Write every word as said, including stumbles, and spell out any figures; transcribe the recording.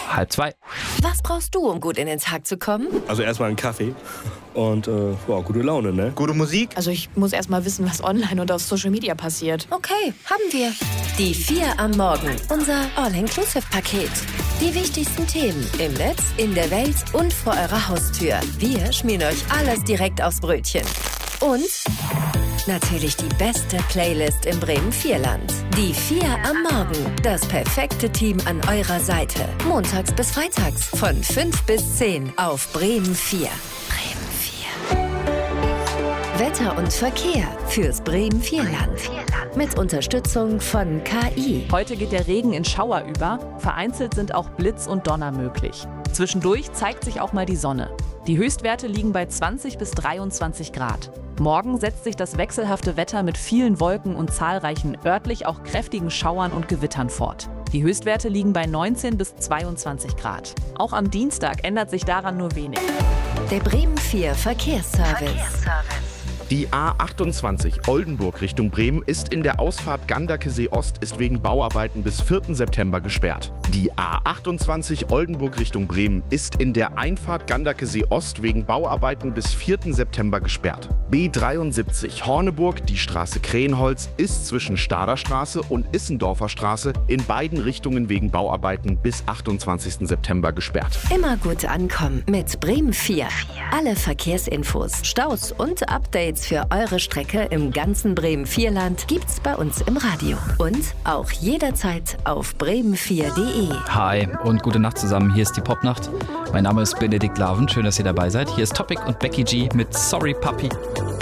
halb zwei. Was brauchst du, um gut in den Tag zu kommen? Also erstmal einen Kaffee und äh, ja, gute Laune, ne? Gute Musik? Also ich muss erstmal wissen, was online und auf Social Media passiert. Okay, haben wir. Die vier am Morgen, unser All-Inclusive-Paket. Die wichtigsten Themen im Netz, in der Welt und vor eurer Haustür. Wir schmieren euch alles direkt aufs Brötchen. Und natürlich die beste Playlist im Bremen-Vierland. Die vier am Morgen. Das perfekte Team an eurer Seite. Montags bis freitags von fünf bis zehn auf Bremen vier. Bremen vier. Wetter und Verkehr fürs Bremen-Vierland. Mit Unterstützung von K I. Heute geht der Regen in Schauer über. Vereinzelt sind auch Blitz und Donner möglich. Zwischendurch zeigt sich auch mal die Sonne. Die Höchstwerte liegen bei zwanzig bis dreiundzwanzig Grad. Morgen setzt sich das wechselhafte Wetter mit vielen Wolken und zahlreichen örtlich auch kräftigen Schauern und Gewittern fort. Die Höchstwerte liegen bei neunzehn bis zweiundzwanzig Grad. Auch am Dienstag ändert sich daran nur wenig. Der Bremen vier Verkehrsservice. Verkehrsservice. Die A achtundzwanzig Oldenburg Richtung Bremen ist in der Ausfahrt Ganderkesee Ost ist wegen Bauarbeiten bis vierten September gesperrt. Die A achtundzwanzig Oldenburg Richtung Bremen ist in der Einfahrt Ganderkesee Ost wegen Bauarbeiten bis vierten September gesperrt. B dreiundsiebzig Horneburg, die Straße Krähenholz, ist zwischen Staderstraße und Issendorfer Straße in beiden Richtungen wegen Bauarbeiten bis achtundzwanzigsten September gesperrt. Immer gut ankommen mit Bremen vier. Alle Verkehrsinfos, Staus und Updates für eure Strecke im ganzen Bremen-Vierland gibt's bei uns im Radio. Und auch jederzeit auf bremen vier punkt de. Hi und gute Nacht zusammen. Hier ist die Popnacht. Mein Name ist Benedikt Laven. Schön, dass ihr dabei seid. Hier ist Topic und Becky G mit Sorry Puppy.